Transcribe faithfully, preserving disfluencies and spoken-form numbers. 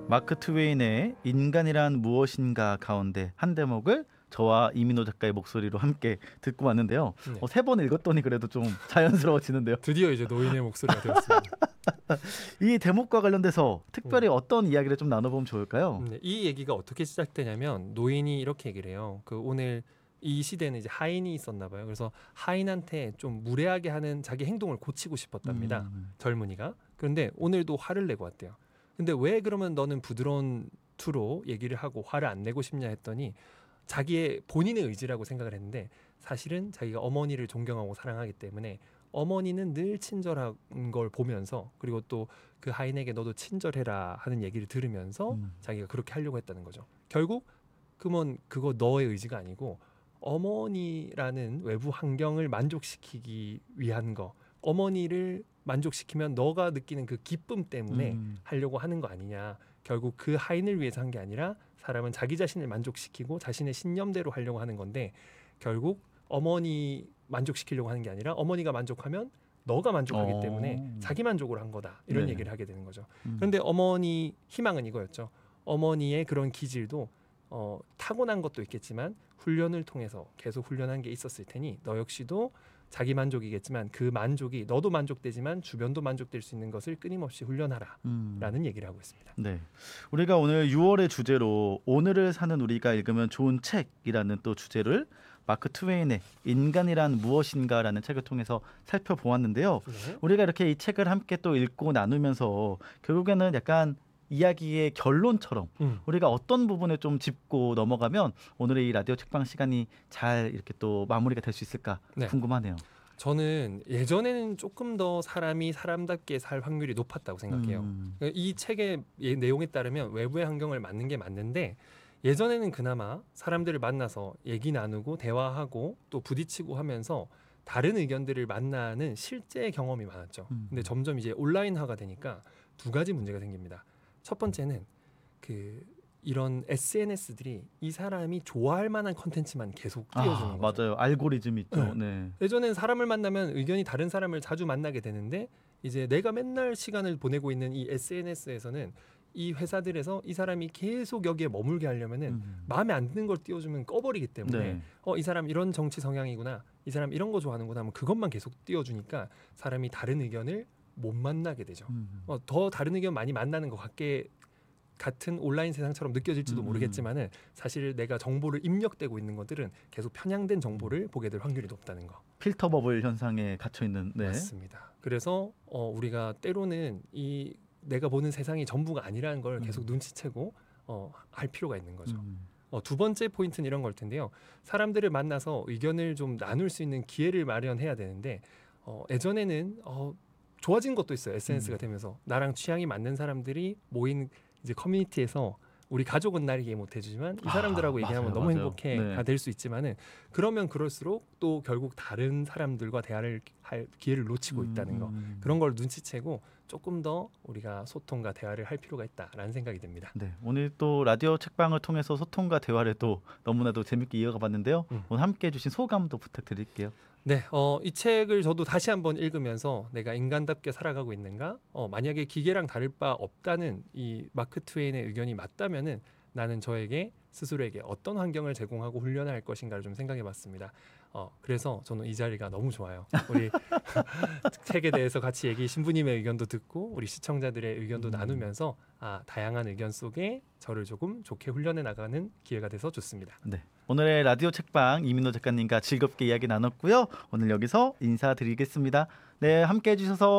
마크 트웨인의 인간이란 무엇인가 가운데 한 대목을 저와 이민호 작가의 목소리로 함께 듣고 왔는데요. 네. 어, 세 번 읽었더니 그래도 좀 자연스러워지는데요. 드디어 이제 노인의 목소리가 되었습니다. 이 대목과 관련돼서 특별히 어떤 이야기를 좀 나눠보면 좋을까요? 네, 이 얘기가 어떻게 시작되냐면 노인이 이렇게 얘기를 해요. 그 오늘 이 시대는 이제 하인이 있었나 봐요. 그래서 하인한테 좀 무례하게 하는 자기 행동을 고치고 싶었답니다. 음. 젊은이가. 그런데 오늘도 화를 내고 왔대요. 근데 왜 그러면 너는 부드러운 투로 얘기를 하고 화를 안 내고 싶냐 했더니 자기의 본인의 의지라고 생각을 했는데 사실은 자기가 어머니를 존경하고 사랑하기 때문에 어머니는 늘 친절한 걸 보면서 그리고 또 그 하인에게 너도 친절해라 하는 얘기를 들으면서 음. 자기가 그렇게 하려고 했다는 거죠. 결국 그러면 그거 너의 의지가 아니고 어머니라는 외부 환경을 만족시키기 위한 거, 어머니를 만족시키면 너가 느끼는 그 기쁨 때문에 음. 하려고 하는 거 아니냐. 결국 그 하인을 위해서 한 게 아니라 사람은 자기 자신을 만족시키고 자신의 신념대로 하려고 하는 건데 결국 어머니 만족시키려고 하는 게 아니라 어머니가 만족하면 너가 만족하기 어. 때문에 자기 만족으로 한 거다. 이런 네. 얘기를 하게 되는 거죠. 음. 그런데 어머니 희망은 이거였죠. 어머니의 그런 기질도 어, 타고난 것도 있겠지만 훈련을 통해서 계속 훈련한 게 있었을 테니 너 역시도 자기 만족이겠지만 그 만족이 너도 만족되지만 주변도 만족될 수 있는 것을 끊임없이 훈련하라 음. 라는 얘기를 하고 있습니다. 네, 우리가 오늘 유월의 주제로 오늘을 사는 우리가 읽으면 좋은 책이라는 또 주제를 마크 트웨인의 인간이란 무엇인가라는 책을 통해서 살펴보았는데요. 네. 우리가 이렇게 이 책을 함께 또 읽고 나누면서 결국에는 약간 이야기의 결론처럼 음. 우리가 어떤 부분에 좀 짚고 넘어가면 오늘의 이 라디오 책방 시간이 잘 이렇게 또 마무리가 될 수 있을까 네. 궁금하네요. 저는 예전에는 조금 더 사람이 사람답게 살 확률이 높았다고 생각해요. 음. 이 책의 예- 내용에 따르면 외부의 환경을 맞는 게 맞는데 예전에는 그나마 사람들을 만나서 얘기 나누고 대화하고 또 부딪히고 하면서 다른 의견들을 만나는 실제 경험이 많았죠. 음. 근데 점점 이제 온라인화가 되니까 두 가지 문제가 생깁니다. 첫 번째는 그 이런 에스엔에스들이 이 사람이 좋아할 만한 컨텐츠만 계속 띄워주는 아, 거죠. 맞아요. 알고리즘이 있죠. 네. 네. 예전엔 사람을 만나면 의견이 다른 사람을 자주 만나게 되는데 이제 내가 맨날 시간을 보내고 있는 이 에스엔에스에서는 이 회사들에서 이 사람이 계속 여기에 머물게 하려면은 음. 마음에 안 드는 걸 띄워주면 꺼버리기 때문에 네. 어, 이 사람 이런 정치 성향이구나, 이 사람 이런 거 좋아하는구나 하면 그것만 계속 띄워주니까 사람이 다른 의견을 못 만나게 되죠. 음. 어, 더 다른 의견 많이 만나는 것 같게 같은 온라인 세상처럼 느껴질지도 음. 모르겠지만은 사실 내가 정보를 입력되고 있는 것들은 계속 편향된 정보를 보게 될 확률이 높다는 거. 필터 버블 현상에 갇혀 있는. 네. 맞습니다. 그래서 어, 우리가 때로는 이 내가 보는 세상이 전부가 아니라는 걸 계속 음. 눈치채고 어, 할 필요가 있는 거죠. 음. 어, 두 번째 포인트는 이런 걸 텐데요. 사람들을 만나서 의견을 좀 나눌 수 있는 기회를 마련해야 되는데 어, 예전에는 어, 좋아진 것도 있어요. 에스엔에스가 음. 되면서 나랑 취향이 맞는 사람들이 모인 이제 커뮤니티에서 우리 가족은 날 이해 못 해주지만 이 사람들하고 아, 얘기하면 맞아요, 너무 맞아요. 행복해가 네. 될 수 있지만은 그러면 그럴수록 또 결국 다른 사람들과 대화를 할 기회를 놓치고 있다는 거. 음. 그런 걸 눈치채고 조금 더 우리가 소통과 대화를 할 필요가 있다라는 생각이 듭니다. 네, 오늘 또 라디오 책방을 통해서 소통과 대화를 또 너무나도 재밌게 이어가 봤는데요. 음. 오늘 함께 해주신 소감도 부탁드릴게요. 네, 어, 이 책을 저도 다시 한번 읽으면서 내가 인간답게 살아가고 있는가? 어, 만약에 기계랑 다를 바 없다는 이 마크 트웨인의 의견이 맞다면은 나는 저에게 스스로에게 어떤 환경을 제공하고 훈련할 것인가를 좀 생각해봤습니다. 어, 그래서 저는 이 자리가 너무 좋아요. 우리 책에 대해서 같이 얘기 신부님의 의견도 듣고 우리 시청자들의 의견도 음. 나누면서 아, 다양한 의견 속에 저를 조금 좋게 훈련해 나가는 기회가 돼서 좋습니다. 네, 오늘의 라디오 책방 이민호 작가님과 즐겁게 이야기 나눴고요. 오늘 여기서 인사드리겠습니다. 네, 함께 해주셔서